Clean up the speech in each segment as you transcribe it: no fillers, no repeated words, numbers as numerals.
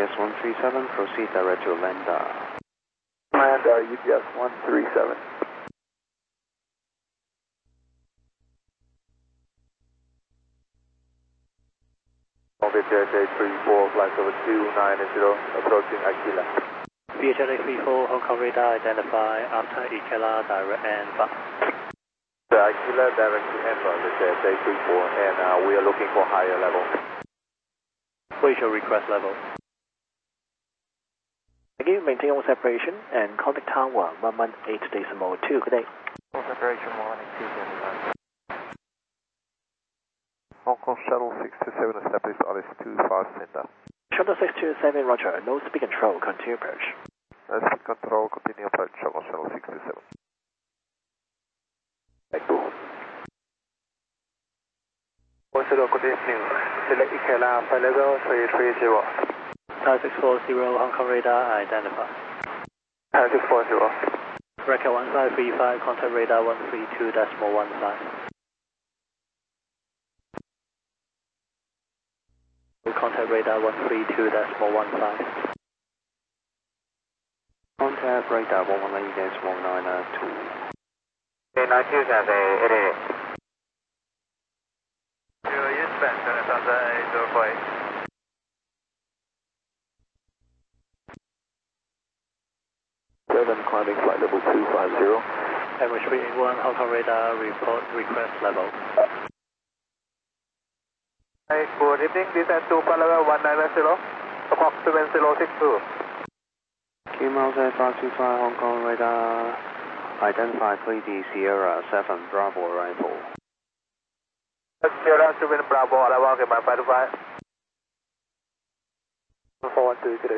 UPS 137, proceed direct to Landa. Landa, UPS 137. VHSA 34, flight over 290, approaching Aquila. VHSA 34, Hong Kong radar identify after Aquila, direct and fast. The Aquila direct to Ember, VHSA 34, and we are looking for higher level. What is your request level? Thank you. Maintain all separation and contact tower 118.2. Good day. All separation 118.2. Hong Kong Shuttle 627 established Alice 25 Center. Shuttle 627, roger. No speed control, continue approach. Speed control, continue approach, Hong Kong Shuttle 627. Good evening. Select Ikela, flight level 330. Tower 640, Hong Kong radar identify. Tower 640. Record 1535, contact radar 132.15. Contact radar 132.15. Contact radar 118.192. Okay, 9288. Eastbound, Sunday 805. Climbing flight level 250. Average 381, Hong Kong radar report request level. Hi, good evening, descend to flight level 190, approximate 062. QML 525 Hong Kong radar, identify 3D Sierra 7 Bravo rifle. Sierra 7 Bravo, arrival, okay, my 525. 412, good day.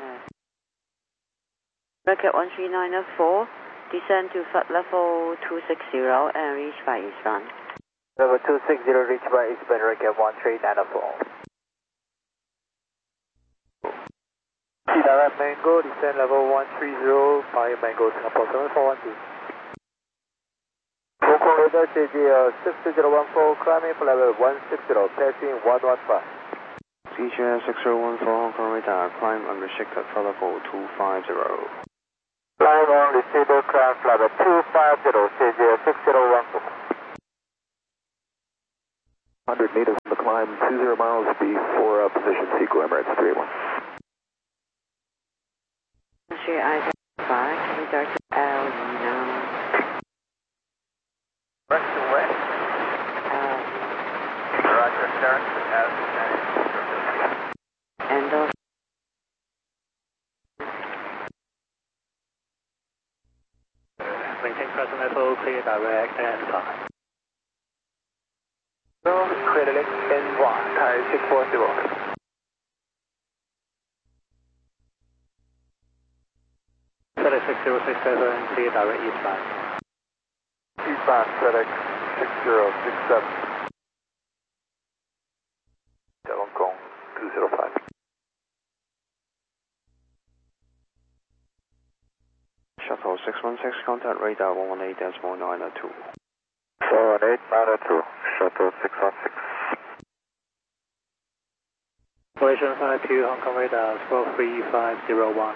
Record 13904, descend to flight level 260 and reach by eastbound. Level 260, reach by eastbound, record 13904. Direct Mango, descend level 130, by Mango, Singapore 7412. Hong Kong radar JG 62014, climbing for level 160, passing 115. CGS 6014 Hong Kong radar, climb unrestricted for level 250. Climb on receiver craft level 250, CGS 6014. 100 meters on the climb, 20 miles before position Sequel Emirates 381. I radar to LE now. West to west. Roger, start to And Maintain present level, clear direct and fast. clear direct and 1, Thai 640. FedEx 6067, clear direct eastbound. Eastbound FedEx 6067. Hong Kong 205. Shuttle 616, contact radar 118.902. 118.902, Shuttle 616. Malaysian 52, Hong Kong radar 43501.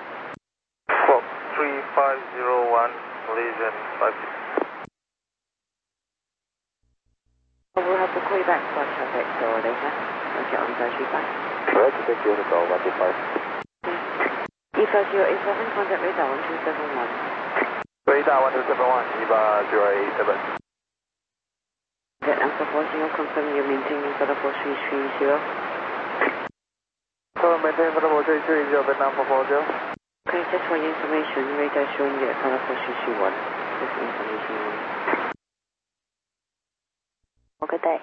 43501, Malaysian 52. we'll have to call you back for traffic or later. Okay, on Thursday, bye. Correct, take you to go, 125. EVA 087, contact radar 1271. Radar 1271, EVA 087. Vietnam 440, confirm you're maintaining for the 4330. So maintain for the 4330, Vietnam 440. Okay, just for your information, radar showing you at for the 4331. Just information only. Good day.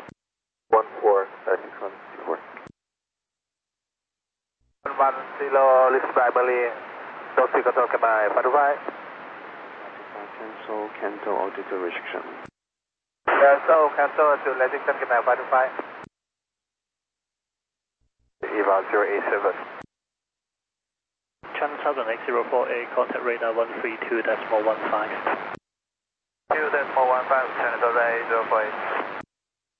14, 110, list primary, don't speak at all, can I 525? Cancel, cancel altitude restriction. Cancel to Lexington, can I 525? EVA 087. Channel 78048, contact radar 132.15. 2.15, Channel 808.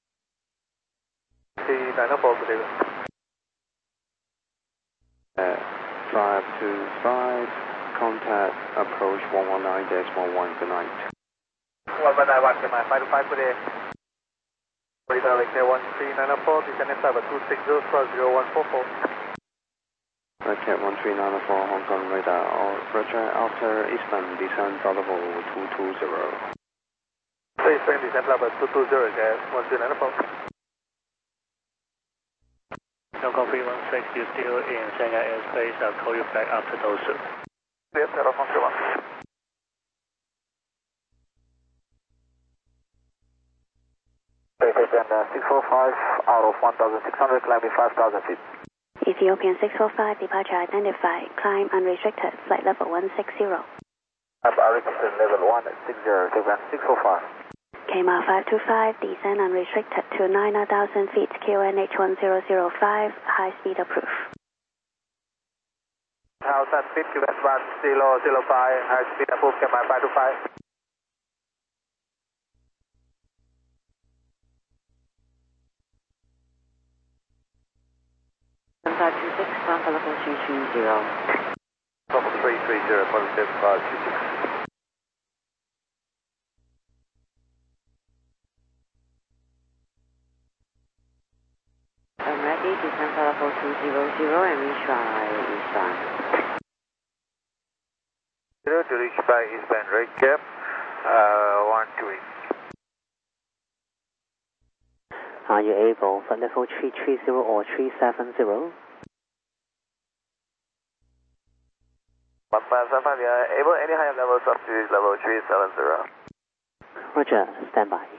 See, 904, good evening. 525, contact approach 119.11, good night. 119, my 525, good day. Redirect 13904, descending flight 260, cross 0144. Roger, 13904, Hong Kong radar, Roger, after eastbound, descend level 220. Please bring descent level 220, gas 13904. Hong Kong 316, you're still in Shanghai airspace. I'll call you back after those. Clear, telephone 21. Descend 645 out of 1,600, climbing 5,000 feet. Ethiopian 645, departure identified, climb unrestricted, flight level 160. Unrestricted level 160, descend 645. KMAR 525, descend unrestricted to 9,000 feet, QNH 1005, high speed approved. 1,000 feet, QNH 1005, high speed approved, KMAR 525. 526, contact level 330. Level 330, positive 526. I'm ready, descend level 200 and reach by eastbound. 0 to reach by eastbound, right cap, 128. Are you able for level 330 or 370? 155, yeah, able any higher levels up to level 370. Roger, stand by.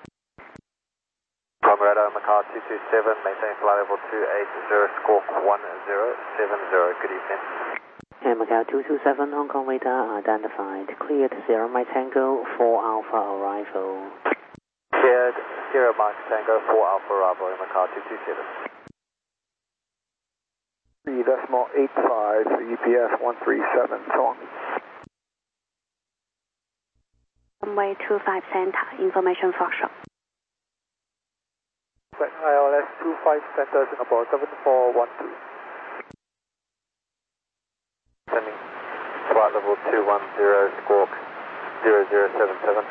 Radar Macau 227, maintain flight level 280, squawk 1070, good evening. And Macau 227, Hong Kong radar identified, cleared Sierra Mike Tango 4 Alpha arrival. Cleared Sierra Mike Tango 4 Alpha arrival in Macau 227. 3.85, UPS 137, so on. Runway 25 center, information Foxtrot. ILS 25 center, Singapore 7412. Sending flight level 210, squawk 0077.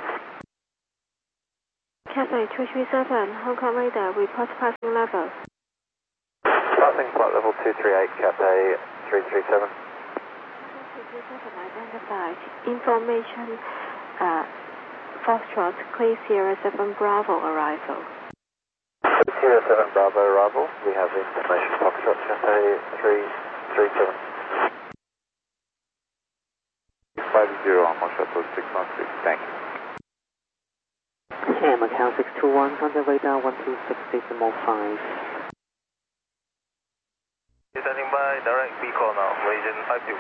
Cathay 237, Hong Kong radar, report passing level. Passing flight level 238, Cathay 337. 237 identified, information Foxtrot, clear Sierra 7 Bravo arrival. Sierra 7 Bravo arrival, we have information Foxtrot, Cathay 337. 50 on Shuttle 616, thank you. And Macau 621, contact radar 126.5. Standing by, direct V-call now, region 52.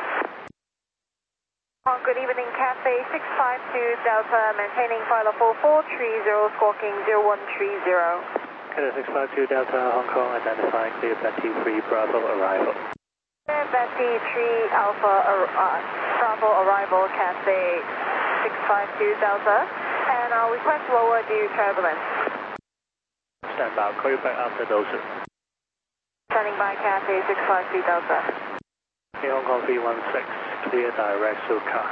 Good evening, Cathay 652 Delta, maintaining flight level 430, squawking 0130. Cathay 652 Delta, Hong Kong identified, clear Betty 3 Bravo arrival. Betty 3 Alpha Bravo arrival, Cathay 652 Delta, and I'll request lower due turbulence. Stand by, I'll call you back after those. Standing by, Cathay 652 Delta. Hey, Hong Kong 316, clear direct to car.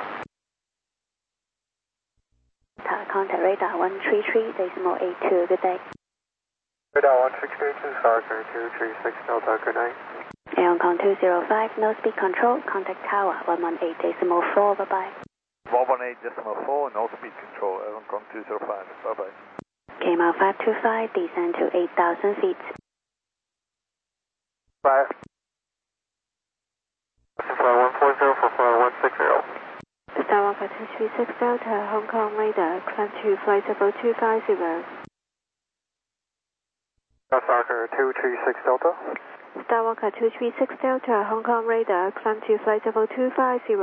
Contact radar 133.82, good day. Radar 1632, Sarker 236 Delta, good night. Air Hong Kong 205, no speed control, contact tower 118.4, bye-bye. 118.4, no speed control, Air Hong Kong 205, bye-bye. KMAR 525, descend to 8,000 feet. 5. Flight 140 for flight 160. Skywalker 236 Delta, Hong Kong radar, climb to flight level 250. Sarker 236 Delta. Skywalker 236 Delta, Hong Kong radar, climb to flight level 250.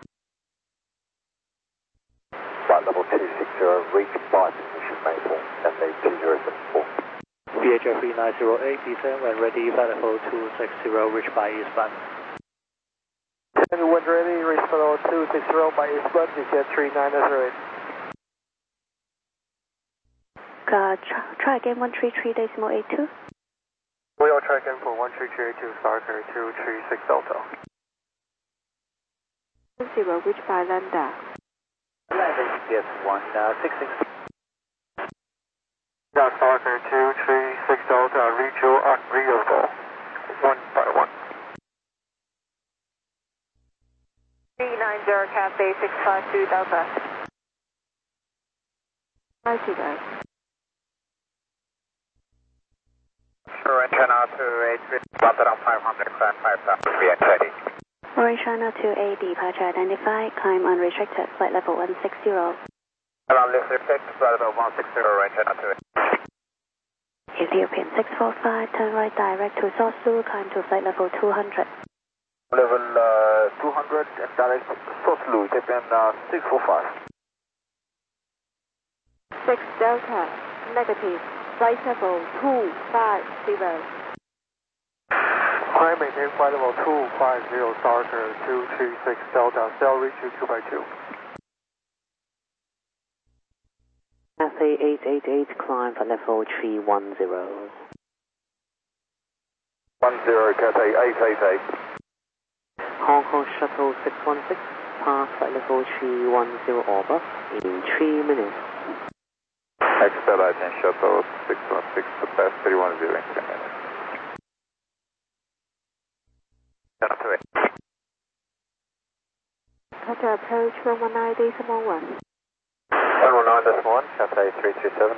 Flight level 260, reach by position Maple, and 2074. VHF 3908, descend when ready, flight level 260, reach by eastbound. When ready, reach level 260 by eastbound, descend 3908. Try again 133.82. We will try again for 13382, Sarker 236 Delta. 0, reach by Lambda. Yes, 166. South Falcon 236 Delta, reach you unreadable. 1 by 1. 390 Cathay 652 Delta. 50. Sure, antenna 283, Rotterdam 500, climb 5000 feet, ready. Orange China 28, departure identified, climb unrestricted, flight level 160. Around lift repeat, flight level 160, antenna 28. Ethiopian 645, turn right direct to Sosu, climb to flight level 200. Level 200 and direct Soslu, Ethiopian 645. 6 Delta, negative, flight level 250. Climb maintain flight level 250, Starker 236 Delta, cell reach you 2 by 2. Cathay 888, climb for level 310. 10, Cathay 888. Hong Kong Shuttle 616, pass flight level 310 orbit in 3 minutes. Expediting shuttle 616 to pass 310 in 3 minutes. Antenna 28. Contact approach 119.1. 119.1, Cathay 337.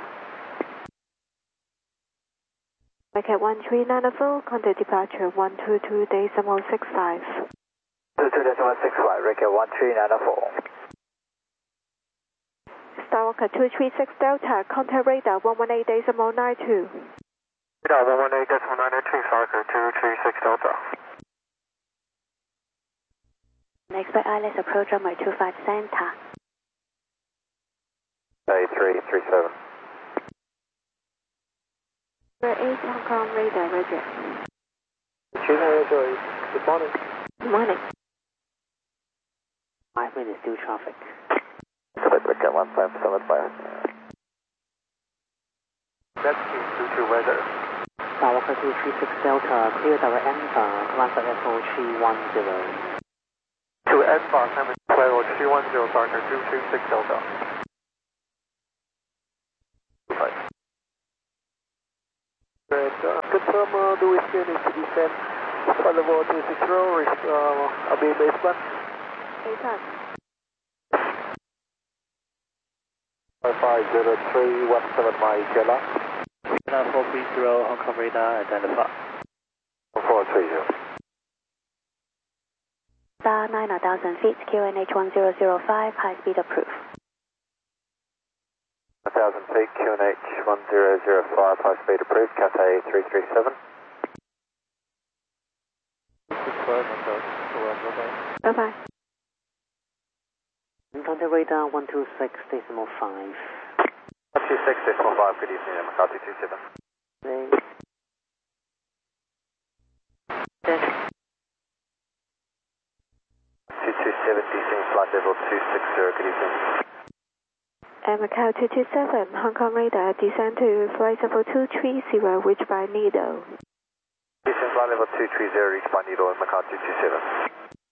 Macat 1394, contact departure 122.65. 22.65, Ricky 13904. Skywalker 236 Delta, contact radar 118.92. Radar 118.92, Starker 236 Delta. Expect ILS approach runway 25 center. A337. 8 Hong Kong radar, roger. Good morning. Good morning. 5 minutes due traffic. Ricky 1575. That's due to weather. Skywalker 236 Delta, clear direct N-bar, climb for level 310. To N-bar, climb flight level 310, Starker 236 Delta. Confirm, do we still need to descend flight level 260, Abbey basement? ATAC. 550317 mile, Kela. 430, Hong Kong radar identified. 430. Star 9,000 feet, QNH 1005, high speed approved. 1,000 feet, QNH 1005, high speed approved, Cathay 337. Bye-bye. Contact radar 126.5. 126.5, good evening, Macau 227. Thanks. 227, descending flight level 260, good evening. Macau 227, Hong Kong radar, descend to flight level 230, reach by Nido. Descend flight level 230, reach by Nido in Macau 227.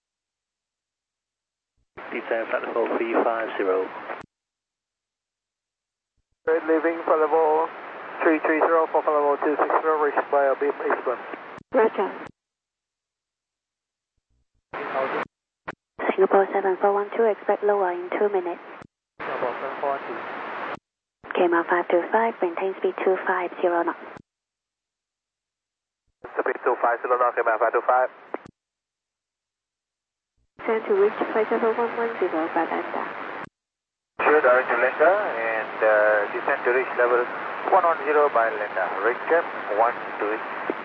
Descend flight level 350. Leaving flight level 330 for flight level 260, reached by a beam eastbound. Roger. Singapore 7412, expect lower in 2 minutes. KML 525, maintain speed 250 knots. Speed 250 knots, KML 525. Send to reach flight level 110 by Lambda. Sure, direct to Lambda and descend to reach level 110 by Lambda. Recap 128.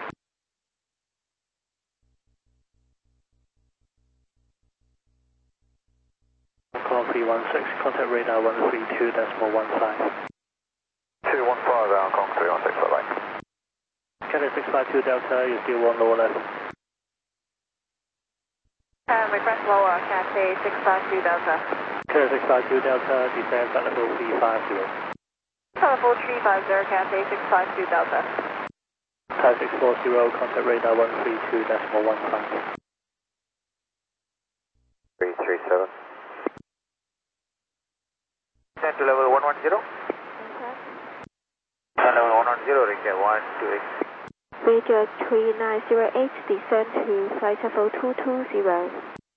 Call 316, contact radar 132.15. 215, Hong Kong 316, bye-bye. Cathay 652 Delta, you still want lower level. Request lower, Cathay 652 Delta. Cathay 652 Delta, descend flight level 350. Level 350, Cathay 652 Delta. Thai 640, contact radar 132.15. 337. 37. Descend to level 110. Level 110, Ringgit 128. Bridge 3908, descend to flight level 220.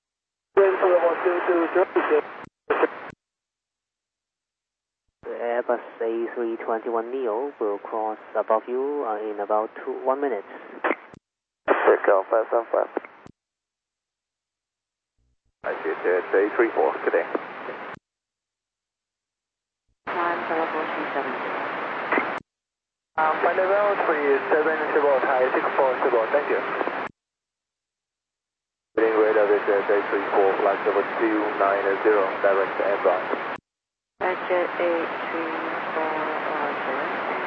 The Airbus A321neo will cross above you in about 1 minute. Circle 575. I see it's A34 today. Climb level 370. Flight level 37 high 64 thank you. Heading radar visit A34, flight level 290, direct to Airbus. Roger, A34, Roger.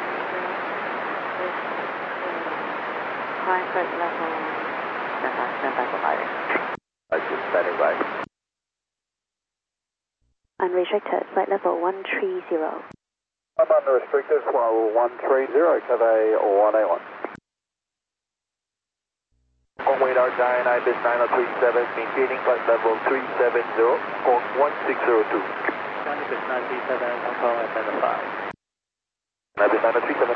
Climb flight level, stand by for firing. I just standing by. Unrestricted, flight level 130. I'm unrestricted, level 130, Cathay 181. On radar Giant Ibis 9037, maintaining flight level 370, call 1602. Ibis 937, Hong Kong, identified. Ibis 9037.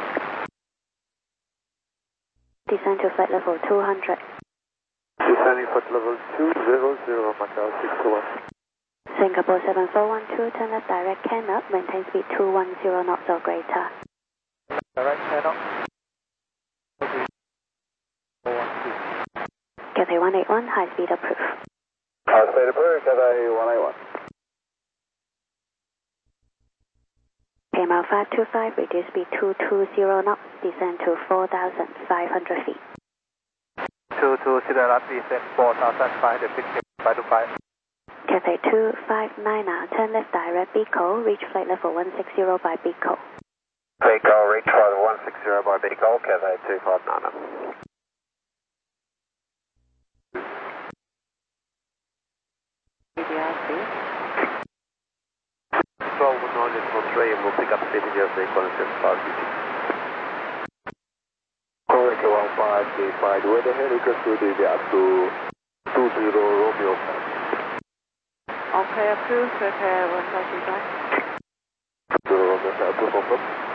Descend to flight level 200. Descending flight level 200, Macau 621. Singapore 7412, turn left direct Canop, maintain speed 210 knots or greater. Direct channel. Cathay 181, high speed approved. High speed approved, Cathay 181. KML 525, reduce speed 220 knots, descend to 4,500 feet. 220 knots, descend 4,500 feet, 525. Cathay 259 now, turn left direct Beagle, reach flight level 160 by Beagle. Beagle, reach flight level 160 by Beagle, Cathay 259. DDRC. 12-1-3 and we'll pick up City USA calling 75 UT. Correct 1585, weather head request to the up to 20 Romeo. Okay, approved, prepare 1525. 20 Romeo, approved.